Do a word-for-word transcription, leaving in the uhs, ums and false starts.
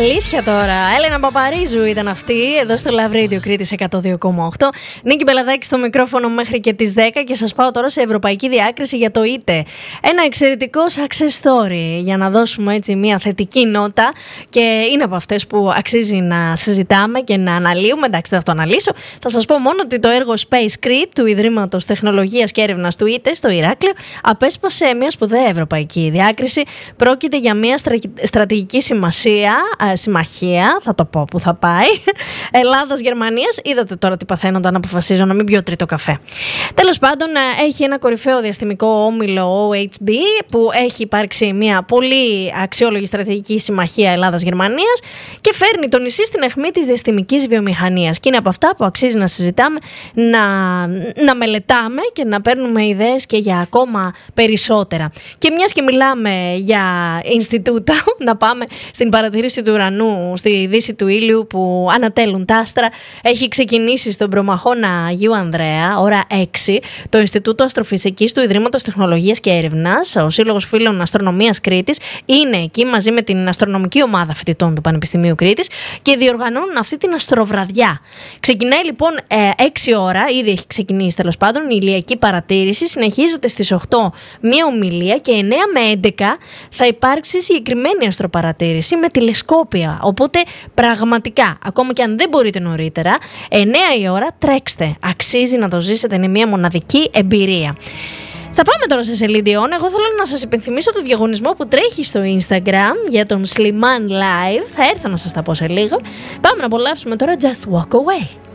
Αλήθεια τώρα. Έλενα Παπαρίζου ήταν αυτή, εδώ στο Love Radio Κρήτης εκατό δύο κόμμα οκτώ. Νίκη Μπελαδάκη στο μικρόφωνο μέχρι και τις δέκα και σας πάω τώρα σε ευρωπαϊκή διάκριση για το ΙΤΕ. Ένα εξαιρετικό success story για να δώσουμε έτσι μια θετική νότα και είναι από αυτές που αξίζει να συζητάμε και να αναλύουμε. Εντάξει, δεν θα το αναλύσω. Θα σας πω μόνο ότι το έργο Space Crete του Ιδρύματος Τεχνολογίας και Έρευνας του ΙΤΕ στο Ηράκλειο απέσπασε μια σπουδαία ευρωπαϊκή διάκριση. Πρόκειται για μια στρατηγική σημασία. Συμμαχία, θα το πω που θα πάει, Ελλάδας-Γερμανίας. Είδατε τώρα τι παθαίνω όταν αποφασίζω να μην πιω τρίτο καφέ. Τέλος πάντων, έχει ένα κορυφαίο διαστημικό όμιλο ο έιτς μπι που έχει υπάρξει μια πολύ αξιόλογη στρατηγική συμμαχία Ελλάδας-Γερμανίας και φέρνει το νησί στην αιχμή της διαστημικής βιομηχανίας. Και είναι από αυτά που αξίζει να συζητάμε, να, να μελετάμε και να παίρνουμε ιδέες και για ακόμα περισσότερα. Και μιας και μιλάμε για Ινστιτούτα, να πάμε στην παρατήρηση του ουρανού στη δύση του ήλιου που ανατέλουν τα άστρα. Έχει ξεκινήσει στον προμαχώνα Αγίου Ανδρέα, ώρα έξι, το Ινστιτούτο Αστροφυσικής του Ιδρύματος Τεχνολογίας και Έρευνας. Ο Σύλλογος Φίλων Αστρονομίας Κρήτης είναι εκεί μαζί με την αστρονομική ομάδα φοιτητών του Πανεπιστημίου Κρήτης και διοργανώνουν αυτή την αστροβραδιά. Ξεκινάει λοιπόν έξι ώρα, ήδη έχει ξεκινήσει τέλος πάντων η ηλιακή παρατήρηση, συνεχίζεται στις οκτώ μία ομιλία και εννέα με έντεκα θα υπάρξει συγκεκριμένη αστροπαρατήρηση με τηλεσκόπια. Οπότε πραγματικά, ακόμα και αν δεν μπορείτε νωρίτερα, εννέα η ώρα τρέξτε. Αξίζει να το ζήσετε, είναι μια μοναδική εμπειρία. Θα πάμε τώρα σε σελίδιον. Εγώ θέλω να σας υπενθυμίσω το διαγωνισμό που τρέχει στο Instagram για τον Sliman Live. Θα έρθω να σας τα πω σε λίγο. Πάμε να απολαύσουμε τώρα Just Walk Away.